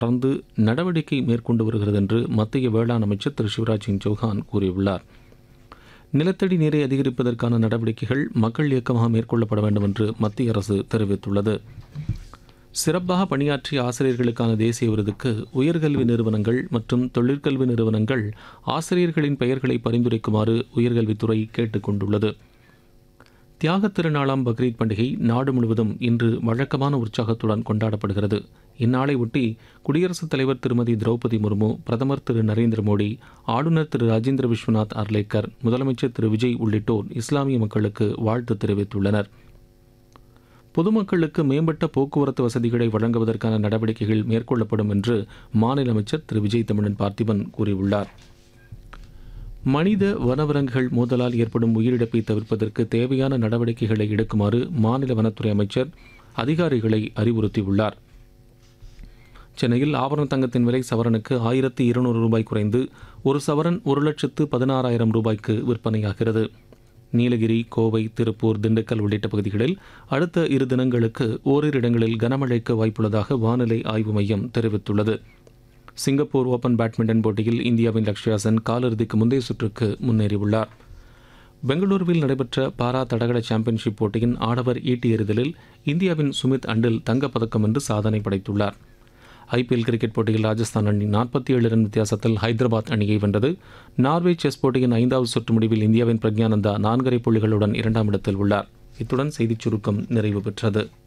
தொடர்ந்து நடவடிக்கை மேற்கொண்டு வருகிறது என்று மத்திய வேளாண் அமைச்சர் திரு சிவராஜ் சிங் சௌஹான் கூறியுள்ளார். நிலத்தடி நீரை அதிகரிப்பதற்கான நடவடிக்கைகள் மக்கள் இயக்கமாக மேற்கொள்ளப்பட வேண்டும் என்று மத்திய அரசு தெரிவித்துள்ளது. சிறப்பாக பணியாற்றிய ஆசிரியர்களுக்கான தேசிய விருதுக்கு உயர்கல்வி நிறுவனங்கள் மற்றும் தொழிற்கல்வி நிறுவனங்கள் ஆசிரியர்களின் பெயர்களை பரிந்துரைக்குமாறு உயர்கல்வித்துறை கேட்டுக் கொண்டுள்ளது. தியாகத் திருநாளாம் பக்ரீத் பண்டிகை நாடு முழுவதும் இன்று வழக்கமான உற்சாகத்துடன் கொண்டாடப்படுகிறது. இந்நாளை ஒட்டி குடியரசுத் தலைவர் திருமதி திரௌபதி முர்மு, பிரதமர் திரு நரேந்திர மோடி, ஆளுநர் திரு ராஜேந்திர விஸ்வநாத் அர்லேக்கர், முதலமைச்சர் திரு விஜய் உள்ளிட்டோர் இஸ்லாமிய மக்களுக்கு வாழ்த்து தெரிவித்துள்ளனர். பொதுமக்களுக்கு மேம்பட்ட போக்குவரத்து வசதிகளை வழங்குவதற்கான நடவடிக்கைகள் மேற்கொள்ளப்படும் என்று மாநில அமைச்சர் திரு விஜய் தமிழன் பார்த்திபன் கூறியுள்ளார். மனித வனவிலங்குகள் மோதலால் ஏற்படும் உயிரிழப்பை தவிர்ப்பதற்கு தேவையான நடவடிக்கைகளை எடுக்குமாறு மாநில வனத்துறை அமைச்சர் அதிகாரிகளை அறிவுறுத்தியுள்ளார். சென்னையில் ஆபரண தங்கத்தின் விலை சவரனுக்கு 1200 ரூபாய் குறைந்து ஒரு சவரன் 1,16,000 ரூபாய்க்கு விற்பனையாகிறது. நீலகிரி, கோவை, திருப்பூர், திண்டுக்கல் உள்ளிட்ட பகுதிகளில் அடுத்த 2 தினங்களுக்கு ஓரிரு இடங்களில் கனமழைக்கு வாய்ப்புள்ளதாக வானிலை ஆய்வு மையம் தெரிவித்துள்ளது. சிங்கப்பூர் ஓபன் பேட்மிண்டன் போட்டியில் இந்தியாவின் லக்ஷ்யா சென் காலிறுதிக்கு முந்தைய சுற்றுக்கு முன்னேறியுள்ளார். பெங்களூருவில் நடைபெற்ற பாரா தடகள சாம்பியன்ஷிப் போட்டியின் ஆடவர் ஈட்டி எறிதலில் இந்தியாவின் சுமித் அண்டில் தங்கப்பதக்கம் வென்று சாதனை படைத்துள்ளார். ஐபிஎல் கிரிக்கெட் போட்டியில் ராஜஸ்தான் அணி 47 ரன் வித்தியாசத்தில் ஹைதராபாத் அணியை வென்றது. நார்வே செஸ் போட்டியின் 5வது சுற்று முடிவில் இந்தியாவின் பிரக்ஞானந்தா 4 புள்ளிகளுடன் 2ஆம் இடத்தில் உள்ளார். இத்துடன் செய்திச் சுருக்கம் நிறைவு பெற்றது.